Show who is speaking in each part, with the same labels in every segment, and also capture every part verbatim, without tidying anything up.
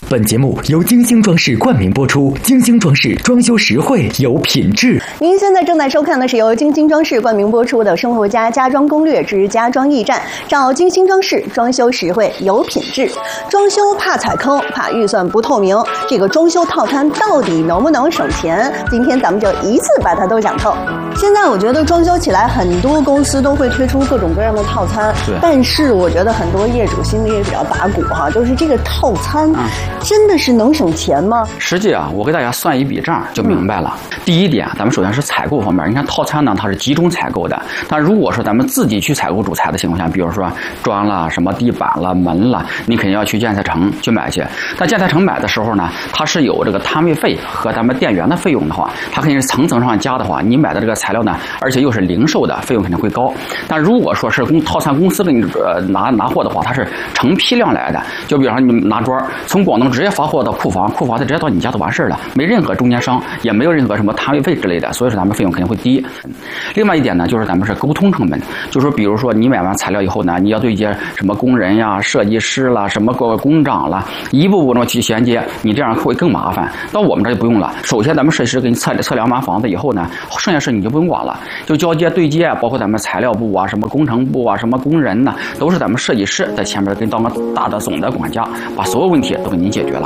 Speaker 1: 本节目由金星装饰冠名播出，金星装饰装修实惠有品质。
Speaker 2: 您现在正在收看的是由金星装饰冠名播出的《生活家家装攻略之家装驿站》，找金星装饰，装修实惠有品质。装修怕踩坑，怕预算不透明，这个装修套餐到底能不能省钱？今天咱们就一次把它都讲透。现在我觉得装修起来，很多公司都会推出各种各样的套餐，但是我觉得很多业主心里也比较打鼓哈，就是这个套餐真的是能省钱吗？
Speaker 3: 实际啊，我给大家算一笔账就明白了。嗯、第一点，咱们首先是采购方面，你看套餐呢，它是集中采购的。但如果说咱们自己去采购主材的情况下，比如说砖啦、什么地板啦、门啦，你肯定要去建材城去买去。但建材城买的时候呢，它是有这个摊位费和咱们店员的费用的话，它肯定是层层上加的话，你买的这个材料呢，而且又是零售的，费用肯定会高。但如果说是公套餐公司给你呃拿拿货的话，它是成批量来的。就比方说你拿砖从广东直接发货到库房，库房再直接到你家就完事了，没任何中间商，也没有任何什么摊位费之类的，所以说咱们费用肯定会低。另外一点呢，就是咱们是沟通成本，就是说比如说你买完材料以后呢，你要对接什么工人呀、设计师啦、什么个工长啦，一步步的去衔接，你这样会更麻烦。到我们这就不用了，首先咱们设计师给你测测量完房子以后呢，剩下事你就不用管了，就交接对接，包括咱们材料部啊、什么工程部啊、什么工人呢，都是咱们设计师在前面跟当个大的总的管家，把所有问题都给您解决了。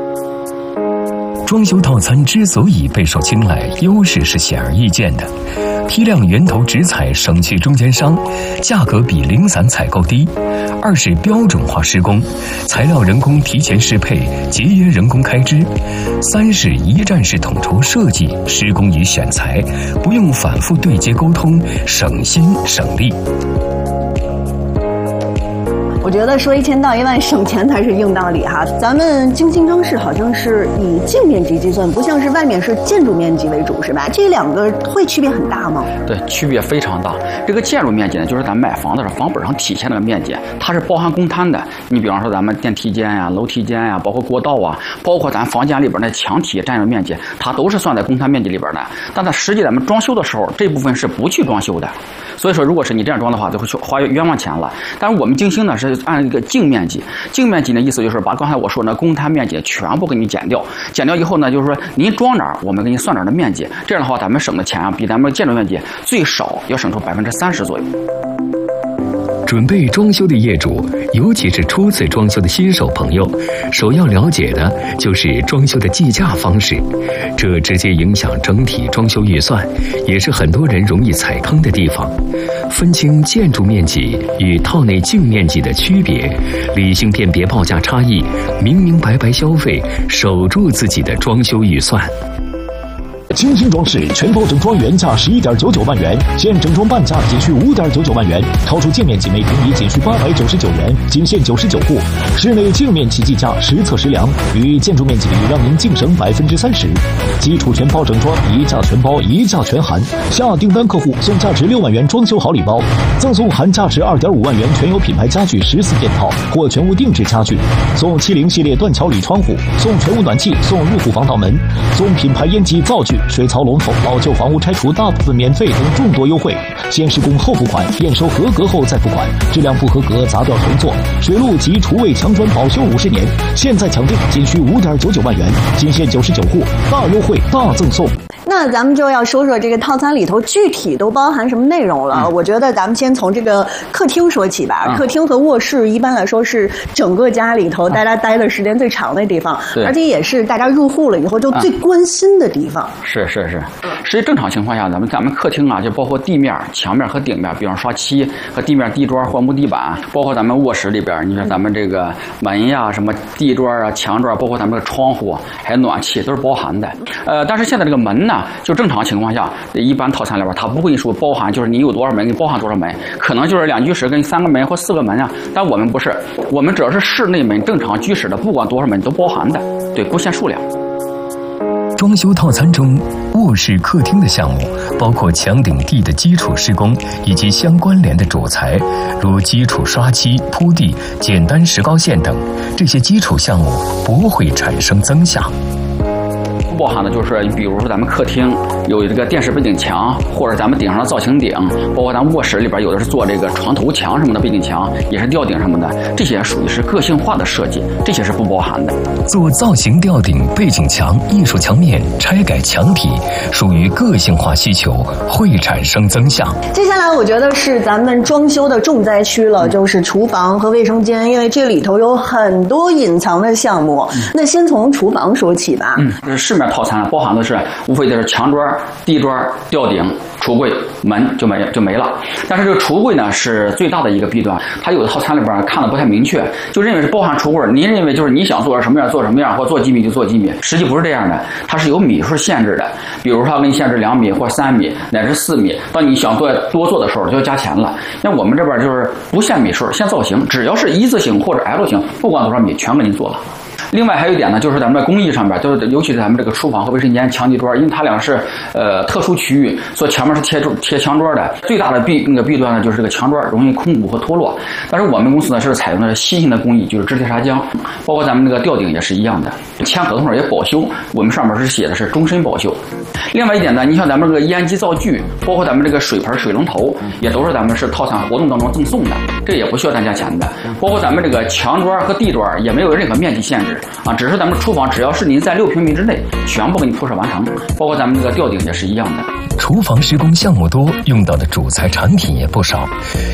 Speaker 4: 装修套餐之所以备受青睐，优势是显而易见的。批量源头直采，省去中间商，价格比零散采购低。二是标准化施工，材料人工提前适配，节约人工开支。三是一站式统筹设计，施工与选材，不用反复对接沟通，省心省力。
Speaker 2: 我觉得说一千道一万，省钱才是硬道理哈。咱们金星装饰好像是以净面积计算，不像是外面是建筑面积为主，是吧？这两个会区别很大吗？
Speaker 3: 对，区别非常大。这个建筑面积呢，就是咱们买房的时候房本上体现那个面积，它是包含公摊的。你比方说咱们电梯间呀、楼梯间呀，包括过道啊，包括咱房间里边的墙体占用面积，它都是算在公摊面积里边的。但在实际咱们装修的时候，这部分是不去装修的。所以说，如果是你这样装的话，就会去花冤枉钱了。但是我们金星呢是按一个净面积，净面积的意思就是把刚才我说的公摊面积全部给你减掉，减掉以后呢，就是说您装哪儿，我们给你算哪儿的面积。这样的话，咱们省的钱啊，比咱们建筑面积最少要省出百分之三十左右。
Speaker 4: 准备装修的业主，尤其是初次装修的新手朋友，首要了解的就是装修的计价方式，这直接影响整体装修预算，也是很多人容易踩坑的地方。分清建筑面积与套内净面积的区别，理性辨别报价差异，明明白白消费，守住自己的装修预算。
Speaker 5: 金星装饰全包整装原价十一点九九万元，现整装半价仅需五点九九万元，超出净面积每平米仅需八百九十九元，仅限九十九户。室内净面积计价实测实量，与建筑面积比让您净省百分之三十。基础全包整装，一价全包，一价全含。下订单客户送价值六万元装修好礼包，赠送含价值二点五万元全有品牌家具十四件套或全屋定制家具，送七零系列断桥铝窗户，送全屋暖气，送入户防盗门，送品牌烟机灶具。水槽龙头、老旧房屋拆除大部分免费等众多优惠，先施工后付款，验收合格后再付款，质量不合格砸掉重做。水路及厨卫墙砖保修五十年，现在抢订仅需五点九九万元，仅限九十九户，大优惠大赠送。
Speaker 2: 那咱们就要说说这个套餐里头具体都包含什么内容了。嗯、我觉得咱们先从这个客厅说起吧。嗯、客厅和卧室一般来说是整个家里头大家待的时间最长的地方，嗯、而且也是大家入户了以后就最关心的地方。
Speaker 3: 嗯、是是是，实际正常情况下，咱们咱们客厅啊，就包括地面、墙面和顶面，比方刷漆和地面地砖或木地板，包括咱们卧室里边，你说咱们这个门呀、什么地砖啊、墙砖，包括咱们的窗户还有暖气都是包含的。呃，但是现在这个门呢，就正常情况下，一般套餐里边它不会说包含，就是你有多少门，你包含多少门，可能就是两居室跟三个门或四个门啊。但我们不是，我们只要是室内门正常居室的，不管多少门都包含的，对，不限数量。
Speaker 4: 装修套餐中，卧室、客厅的项目包括墙顶地的基础施工以及相关联的主材，如基础刷漆、铺地、简单石膏线等，这些基础项目不会产生增项。
Speaker 3: 包含的就是比如说咱们客厅有这个电视背景墙，或者咱们顶上的造型顶，包括咱卧室里边有的是做这个床头墙什么的背景墙，也是吊顶什么的，这些属于是个性化的设计，这些是不包含的。
Speaker 4: 做造型吊顶、背景墙、艺术墙面、拆改墙体，属于个性化需求，会产生增项。
Speaker 2: 接下来我觉得是咱们装修的重灾区了，就是厨房和卫生间，因为这里头有很多隐藏的项目。嗯、那先从厨房说起吧。
Speaker 3: 嗯，这市面套餐包含的是无非就是墙砖、地砖、吊顶、橱柜、门就没就没了。但是这个橱柜呢是最大的一个弊端，它有的套餐里边看的不太明确，就认为是包含橱柜，您认为就是你想做什么样做什么样，或做几米就做几米，实际不是这样的，它是有米数限制的。比如说它给你限制两米或三米乃至四米，当你想做多做的时候就要加钱了。那我们这边就是不限米数，限造型，只要是一字形或者 L 型，不管多少米全给你做了。另外还有一点呢，就是咱们的工艺上边，就是尤其是咱们这个厨房和卫生间墙地砖，因为它俩是呃特殊区域，所以前面是贴贴墙砖的。最大的弊那个弊端呢，就是这个墙砖容易空鼓和脱落。但是我们公司呢是采用的新型的工艺，就是支贴砂浆，包括咱们这个吊顶也是一样的。签合同上也保修，我们上面是写的是终身保修。另外一点呢，你像咱们这个烟机灶具，包括咱们这个水盆、水龙头，也都是咱们是套餐活动当中赠送的，这也不需要单加钱的。包括咱们这个墙砖和地砖也没有任何面积限制。啊，只是咱们厨房只要是您在六平米之内，全部给你铺设完成，包括咱们这个吊顶也是一样的。
Speaker 4: 厨房施工项目多，用到的主材产品也不少。